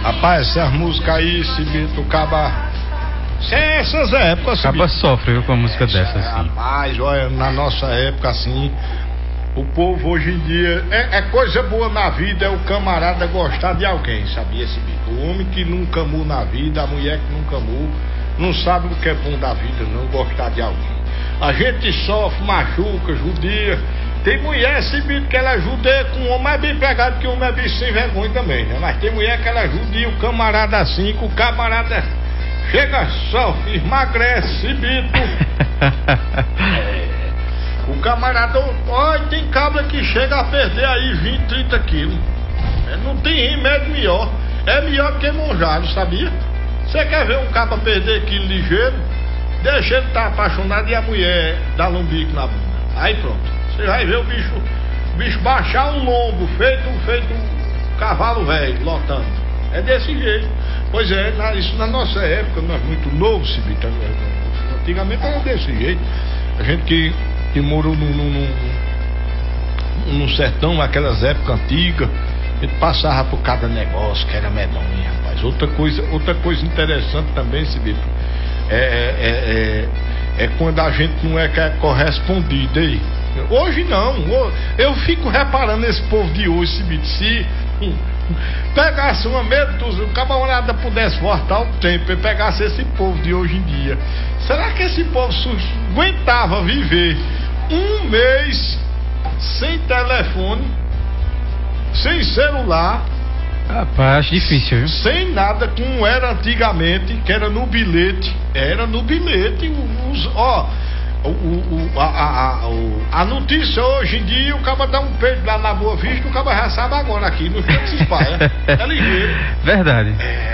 Rapaz, essas músicas aí, se tu acaba. Essas épocas, Acaba sofre com a música dessa, assim. Rapaz, olha, na nossa época, assim, o povo hoje em dia. É coisa boa na vida, é o camarada gostar de alguém, sabia, esse bicho? O homem que nunca amou na vida, a mulher que nunca amou, não sabe o que é bom da vida, não gostar de alguém. A gente sofre, machuca, judia. Tem mulher, esse bicho, que ela judia com o homem, é bem pegado, que o homem é bicho sem vergonha também, né? Mas tem mulher que ela judia o camarada assim, que o camarada chega, sofre, emagrece, bito. O camarada, olha, tem cabra que chega a perder aí 20, 30 quilos. Não tem remédio melhor. É melhor que monjado, sabia? Você quer ver um cabra perder quilo ligeiro? Deixa ele estar apaixonado e a mulher dar lombico na bunda. Aí pronto. Você vai ver o bicho baixar um lombo, feito um cavalo velho, lotando. É desse jeito. Pois é, isso na nossa época, nós muito novos, Cibita. Antigamente era desse jeito. A gente que morou no sertão, naquelas épocas antigas, a gente passava por cada negócio que era medonho, rapaz. Outra coisa interessante também, Cibita, é quando a gente não é correspondido aí. Hoje não, eu fico reparando nesse povo de hoje, se pegasse uma meia dúzia, o camarada pudesse voltar o tempo e pegasse esse povo de hoje em dia, será que esse povo aguentava viver um mês sem telefone, sem celular? Rapaz, acho difícil, viu? Sem nada, como era antigamente, que era no bilhete. A notícia hoje em dia, o cara dá um peito lá na Boa Vista, o cara já sabe agora aqui, no Santos Espalha. É ligeiro. Verdade.